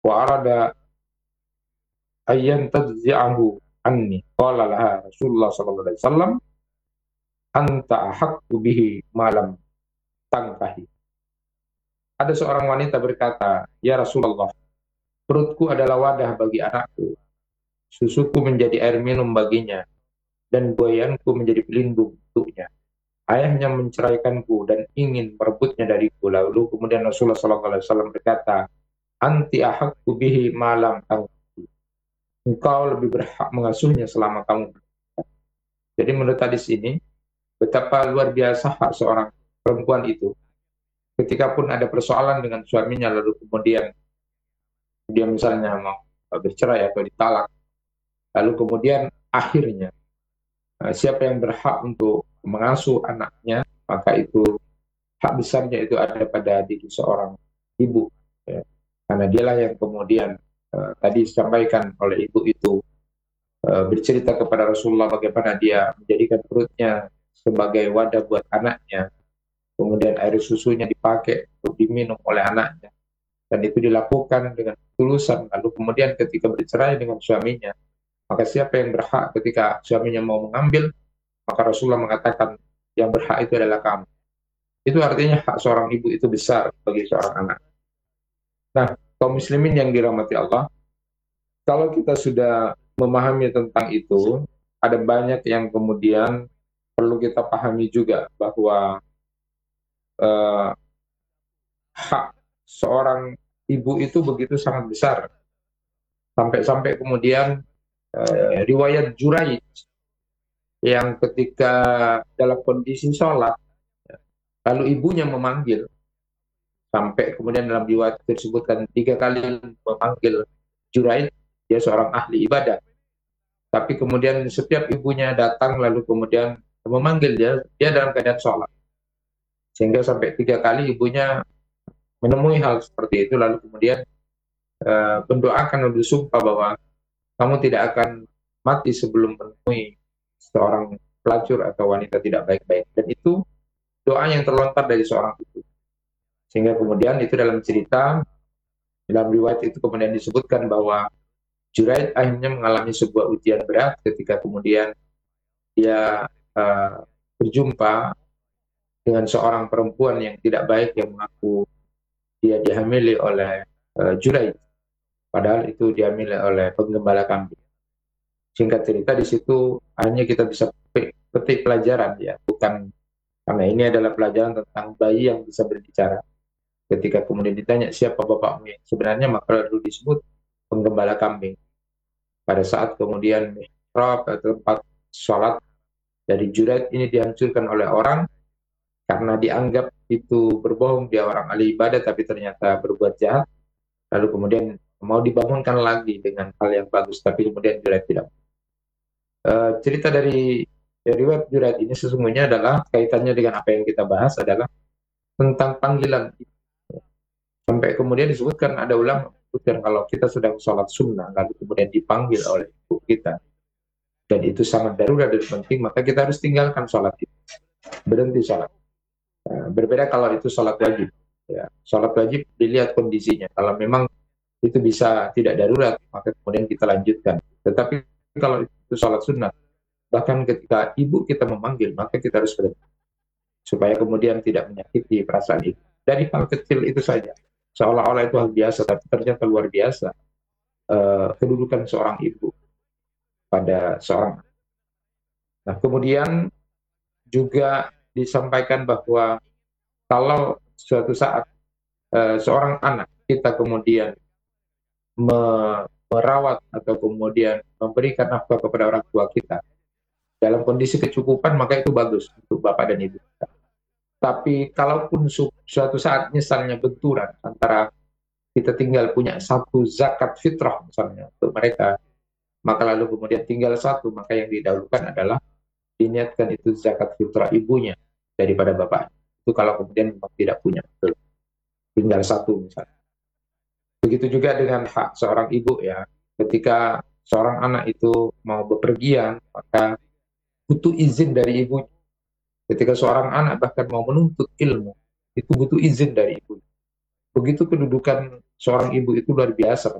wa arada ayyan tadzi'ahu anni. Qala laha Rasulullah sallallahu alaihi wasallam, anta ahaqqu bihi malam tangkahi. Ada seorang wanita berkata, ya Rasulullah, perutku adalah wadah bagi anakku, susuku menjadi air minum baginya, dan buayanku menjadi pelindung untuknya. Ayahnya menceraikanku dan ingin merebutnya dariku. Lalu kemudian Rasulullah SAW berkata, anti ahaqqu bihi malam tangkahi. Engkau lebih berhak mengasuhnya selama kamu. Jadi menurut hadis ini, betapa luar biasa hak seorang perempuan itu. Ketika pun ada persoalan dengan suaminya, lalu kemudian dia misalnya mau bercerai atau ditalak, lalu kemudian akhirnya siapa yang berhak untuk mengasuh anaknya, maka itu hak besarnya itu ada pada diri seorang ibu, ya. Karena dialah yang kemudian tadi disampaikan oleh ibu itu, bercerita kepada Rasulullah bagaimana dia menjadikan perutnya sebagai wadah buat anaknya, kemudian air susunya dipakai untuk diminum oleh anaknya, dan itu dilakukan dengan ketulusan. Lalu kemudian ketika bercerai dengan suaminya, maka siapa yang berhak ketika suaminya mau mengambil, maka Rasulullah mengatakan yang berhak itu adalah kamu. Itu artinya hak seorang ibu itu besar bagi seorang anak. Nah, kaum muslimin yang dirahmati Allah, kalau kita sudah memahami tentang itu, ada banyak yang kemudian perlu kita pahami juga bahwa eh, hak seorang ibu itu begitu sangat besar. Sampai-sampai kemudian riwayat Juraij yang ketika dalam kondisi sholat, lalu ibunya memanggil, sampai kemudian dalam riwayat disebutkan 3 kali memanggil Juraij, dia seorang ahli ibadah. Tapi kemudian setiap ibunya datang lalu kemudian memanggil dia dalam keadaan sholat. Sehingga sampai 3 kali ibunya menemui hal seperti itu, lalu kemudian mendoakan dan bersumpah bahwa kamu tidak akan mati sebelum menemui seorang pelacur atau wanita tidak baik-baik. Dan itu doa yang terlontar dari seorang ibu. Sehingga kemudian itu dalam cerita, dalam riwayat itu kemudian disebutkan bahwa Juraid akhirnya mengalami sebuah ujian berat ketika kemudian dia berjumpa dengan seorang perempuan yang tidak baik yang mengaku dia dihamili oleh Juraid. Padahal itu diambil oleh penggembala kambing. Singkat cerita di situ hanya kita bisa petik pelajaran, ya, bukan, karena ini adalah pelajaran tentang bayi yang bisa berbicara. Ketika kemudian ditanya siapa bapakmu yang sebenarnya, maka lalu disebut penggembala kambing. Pada saat kemudian mihrab atau tempat sholat dari Juraid ini dihancurkan oleh orang karena dianggap itu berbohong, dia orang ahli ibadah tapi ternyata berbuat jahat. Lalu kemudian mau dibangunkan lagi dengan hal yang bagus, tapi kemudian Juraid tidak. Cerita dari web Juraid ini sesungguhnya adalah kaitannya dengan apa yang kita bahas adalah tentang panggilan. Sampai kemudian disebutkan, ada ulama menyebutkan kalau kita sedang sholat sunnah lalu kemudian dipanggil oleh ibu kita dan itu sangat darurat dan penting, maka kita harus tinggalkan sholat itu, berhenti sholat. Berbeda kalau itu sholat wajib, ya. Sholat wajib dilihat kondisinya, kalau memang itu bisa tidak darurat maka kemudian kita lanjutkan. Tetapi kalau itu sholat sunnah, bahkan ketika ibu kita memanggil, maka kita harus berhenti supaya kemudian tidak menyakiti perasaan ibu. Dari hal kecil itu saja, seolah-olah itu hal biasa, tapi ternyata luar biasa kedudukan seorang ibu pada seorang. Nah, kemudian juga disampaikan bahwa kalau suatu saat seorang anak kita kemudian merawat atau kemudian memberikan nafkah kepada orang tua kita dalam kondisi kecukupan, maka itu bagus untuk bapak dan ibu kita. Tapi kalaupun suatu saat misalnya benturan antara kita tinggal punya satu zakat fitrah misalnya untuk mereka, maka lalu kemudian tinggal satu, maka yang didahulukan adalah diniatkan itu zakat fitrah ibunya daripada bapak. Itu kalau kemudian memang tidak punya, tinggal satu misalnya. Begitu juga dengan hak seorang ibu, ya. Ketika seorang anak itu mau bepergian, maka butuh izin dari ibu. Ketika seorang anak bahkan mau menuntut ilmu, itu butuh izin dari ibu. Begitu kedudukan seorang ibu itu luar biasa.